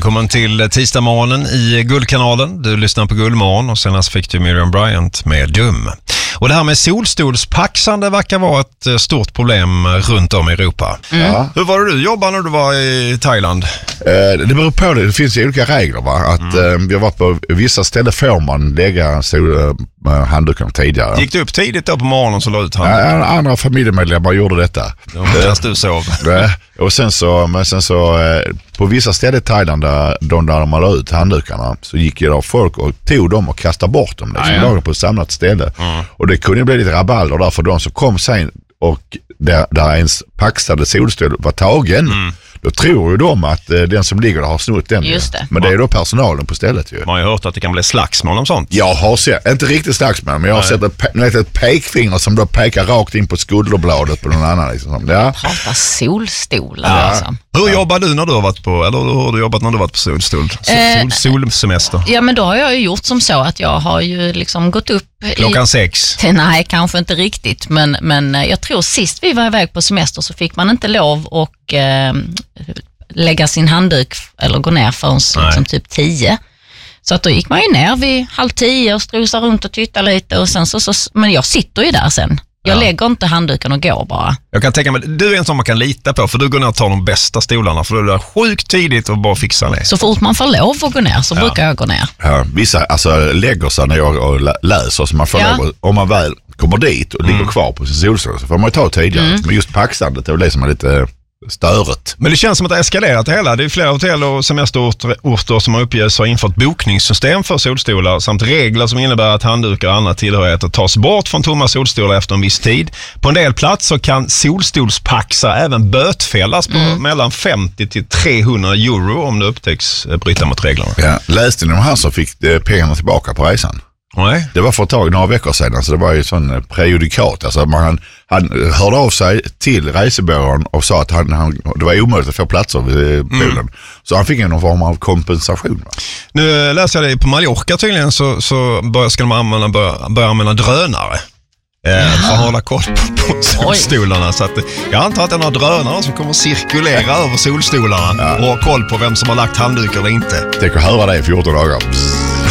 Välkommen till tisdagsmorgonen i Guldkanalen. Du lyssnar på Guldmorgon och senast fick du Miriam Bryant med Dum. Och det här med solstolspaxande verkar vara ett stort problem runt om i Europa. Ja. Hur var det du jobbade när du var i Thailand? Det beror på det. Det finns ju olika regler, va? Att jag var på vissa ställen får man lägga handdukarna tidigare. Gick du upp tidigt då på morgonen så la ut handdukarna? Ja, andra familjemedlemmar gjorde detta. Medan du sov. Och sen så på vissa ställen i Thailand där man la ut handdukarna så gick ju då folk och tog dem och kastade bort dem. Liksom, lagade på ett samlat ställe. Och det kunde ju bli lite rabalder där för de som kom sen och där ens paxade solstol var tagen. Då tror ju de att den som ligger där har snott den. Just det. Men det är då personalen på stället ju. Man har ju hört att det kan bli slagsmål om sånt. Jag har sett, inte riktigt slagsmål, men jag har sett ett pekfinger som då pekar rakt in på skulderbladet på någon annan. Liksom. Ja. Prata solstolar liksom. Hur jobbar du när du har varit på, eller hur har du jobbat när du har varit på solsemester? Ja, men då har jag ju gjort som så att jag har ju liksom gått upp Klockan 6? Nej, kanske inte riktigt, men jag tror sist vi var iväg på semester så fick man inte lov och lägga sin handduk eller gå ner förrän liksom typ 10. Så att då gick man ju ner vid 9:30 och strosade runt och tittade lite och sen men jag sitter ju där sen. Jag lägger inte handduken och går bara. Jag kan tänka mig, du är en som man kan lita på för du går ner och tar de bästa stolarna för du är där sjukt tidigt och bara fixar ner. Så fort man får lov att gå ner så brukar jag gå ner. Ja, vissa lägger sig när jag läser så man får lov, om man väl kommer dit och ligger kvar på sin solstol så får man ju ta tidigare. Men just paxandet är det som är lite störigt. Men det känns som att det har eskalerat det hela. Det är flera hotell och semesterorter som har uppgetts har infört bokningssystem för solstolar samt regler som innebär att handdukar och andra tillhörigheter tas bort från tomma solstolar efter en viss tid. På en del platser kan solstolspaxa även bötfällas på mellan 50 till 300 euro om det upptäcks bryta mot reglerna. Ja, läste ni de här som fick pengarna tillbaka på resan? Nej. Det var för ett tag, några veckor sedan, så det var ju sån prejudikat. Alltså han hörde av sig till resebyrån och sa att det var omöjligt att få platser vid poolen. Så han fick någon form av kompensation. Va? Nu läser jag det på Mallorca tydligen så ska man börja använda drönare. För att hålla koll på solstolarna. Så att, jag antar att det är några drönare som kommer att cirkulera över solstolarna och ha koll på vem som har lagt handdukar eller inte. Tänk att höra det i 14 dagar.